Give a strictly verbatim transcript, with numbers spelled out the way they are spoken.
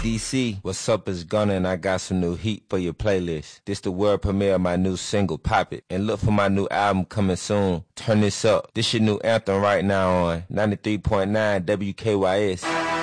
D C, what's up is Gunna and I got some new heat for your playlist. This the world premiere of my new single, Pop It. And look for my new album coming soon. Turn this up. This your new anthem right now on ninety-three point nine W K Y S.